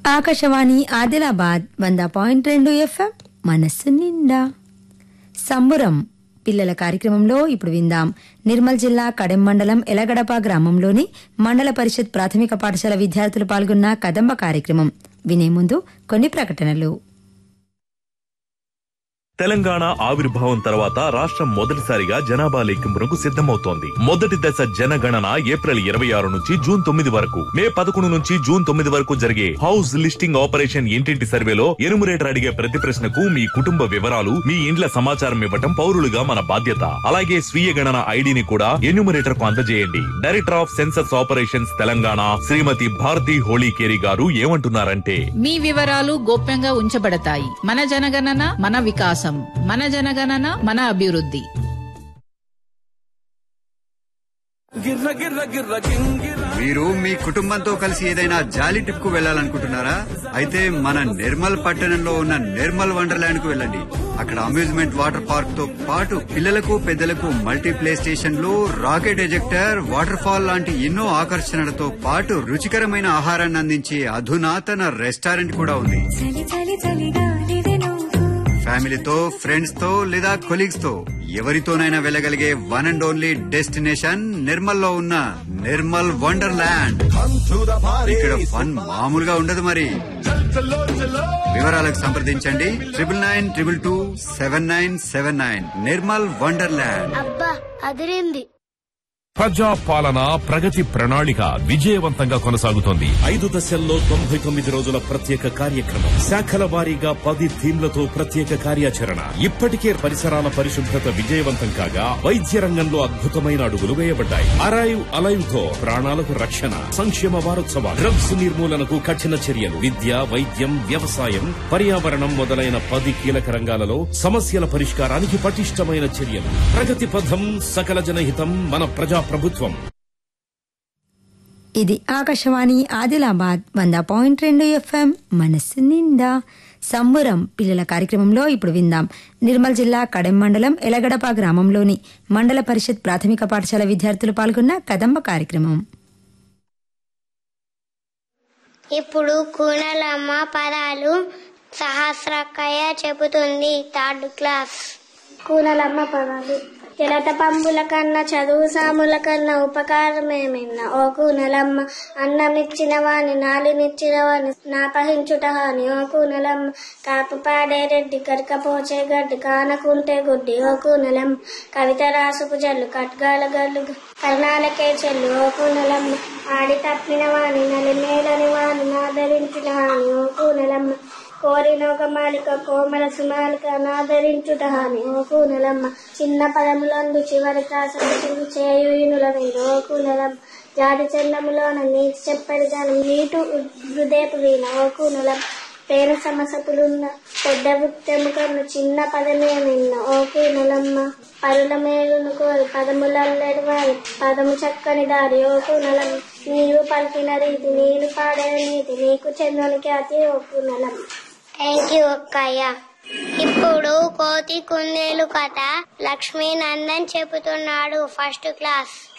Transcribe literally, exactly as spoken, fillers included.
ఆకాశవాణి ఆదిలాబాద్ వంద పాయింట్ రెండు ఎఫ్ఎం మనస్సు నిండా. సంబురం పిల్లల కార్యక్రమంలో ఇప్పుడు విందాం. నిర్మల్ జిల్లా కడెం మండలం ఎలగడప గ్రామంలోని మండల పరిషత్ ప్రాథమిక పాఠశాల విద్యార్థులు పాల్గొన్న కదంబ కార్యక్రమం వినే ముందు కొన్ని ప్రకటనలు. తెలంగాణ ఆవిర్భావం తర్వాత రాష్ట్రం మొదటిసారిగా జనాభా లెక్కింపునకు సిద్దమవుతోంది. మొదటి దశ జనగణన ఏప్రిల్ ఇరవై ఆరు నుంచి జూన్ తొమ్మిది వరకు, మే పదకొండు నుంచి జూన్ తొమ్మిది వరకు జరిగే హౌస్ లిస్టింగ్ ఆపరేషన్ ఇంటింటి సర్వేలో ఎనుమరేటర్ అడిగే ప్రతి ప్రశ్నకు మీ కుటుంబ వివరాలు, మీ ఇండ్ల సమాచారం ఇవ్వటం పౌరులుగా మన బాధ్యత. అలాగే స్వీయ గణన ఐడిని కూడా ఎన్యూమరేటర్ కు అందజేయండి. Director of census operations Telangana శ్రీమతి భారతి హోళీకేరి గారు ఏమంటున్నారంటే, మీ వివరాలు గోప్యంగా ఉంచబడతాయి. మన జనగణన మన వికాసం, మన జనగణన మన అభివృద్ధి. మీరు మీ కుటుంబంతో కలిసి ఏదైనా జాలీ ట్రిప్ కు వెళ్లాలనుకుంటున్నారా? అయితే మన నిర్మల్ పట్టణంలో ఉన్న నిర్మల్ వండర్లాండ్ కు వెళ్ళండి. అక్కడ అమ్యూజ్మెంట్ వాటర్ పార్క్ తో పాటు పిల్లలకు పెద్దలకు మల్టీ ప్లే స్టేషన్లు, రాకెట్ ఎజెక్టర్, వాటర్ ఫాల్ లాంటి ఎన్నో ఆకర్షణలతో పాటు రుచికరమైన ఆహారాన్ని అందించే అధునాతన రెస్టారెంట్ కూడా ఉంది. ఫ్యామిలీతో, ఫ్రెండ్స్ తో లేదా కొలీగ్స్ తో ఎవరితోనైనా వెళ్ళగలిగే one and only destination Nirmal లో ఉన్న నిర్మల్ వండర్లాండ్. ఇక్కడ ఫన్ మామూలుగా ఉండదు మరి. వివరాలకు సంప్రదించండి triple nine triple two seven nine seven nine. Nirmal wonderland. అబ్బా అదిరింది. ప్రజా పాలన ప్రగతి ప్రణాళిక విజయవంతంగా కొనసాగుతోంది. ఐదు దశల్లో తొంభై తొమ్మిది రోజుల ప్రత్యేక కార్యక్రమం, శాఖల వారీగా పది థీమ్లతో ప్రత్యేక కార్యాచరణ. ఇప్పటికే పరిసరాల పరిశుభ్రత విజయవంతం కాగా వైద్య రంగంలో అద్భుతమైన అడుగులు వేయబడ్డాయి. అరైవ్ అలైవ్ తో ప్రాణాలకు రక్షణ. సంక్షేమ వారోత్సవాలు, డ్రగ్స్ నిర్మూలనకు కఠిన చర్యలు, విద్య, వైద్యం, వ్యవసాయం, పర్యావరణం మొదలైన పది కీలక రంగాలలో సమస్యల పరిష్కారానికి పటిష్టమైన చర్యలు. ప్రగతి పథం, సకల జనహితం, మన ప్రజా ప్రభుత్వం. ఇది ఆకాశవాణి ఆదిలాబాద్ వంద పాయింట్ రెండు ఎఫ్ఎం మనస్సు నిండా. సంబురం పిల్లల కార్యక్రమంలో ఇప్పుడు విందాం. నిర్మల్ జిల్లా కడెం మండలం ఎలగడప గ్రామంలోని మండల పరిషత్ ప్రాథమిక పాఠశాల విద్యార్థులు పాల్గొన్న కదంబ కార్యక్రమం. ఇప్పుడు కూనలమ్మ పదాలు సహస్రకయ చెబుతుంది. Third class. కూనలమ్మ పదాలు. తెలట పంబుల కన్నా చదువు సాముల కన్నా ఉపకారమేమిన్నా. ఓ కూనలమ్మ అన్నమిచ్చిన వాణి నాలినిచ్చిన వాణి నాపహించుట హాని. ఓ కూనలమ్మ కాపు పాడే రెడ్డి కరికపోచే గడ్డి కానకుంటే గుడ్డి. ఓ కూనలమ్మ కవిత రాసుకు జల్లు కట్గాల గల్లు కర్ణాలకే చెల్లు. ఓ కూనలమ్మ ఆడి తప్పిన వాణి నలిమేలని వాణి నాదరించిన హాని. ఓ కూనలమ్మ కోరినొక మాలిక కోమల సుమాలిక నాదరించుట హాని. ఓ కూనలమ్మ చిన్న పదములందు చివరి కాసలు చేయునుల మీద. ఓ కూనలమ్మ జాతి చందములోన నీతి చెప్పడి దాని నీటు హృదయపు వీణ. ఓ కూనలమ్మ పేరు సమసపులున్న పెద్ద వృత్తము కన్ను చిన్న పదమే విన్న. ఓ కూనలమ్మ పరుల మేలును కోరి పదములల్లెడు వారి పదము చక్కని దారి. ఓ కూనలమ్మ నీవు పలికిన రీతి నేను పాడే నీతి నీకు చెందని ఖ్యాతి. ఓ కూనలమ్మ. థ్యాంక్ యూ అక్కయ్య. ఇప్పుడు కోతి కుందేలు కథ లక్ష్మీనందన్ చెబుతున్నాడు. First class.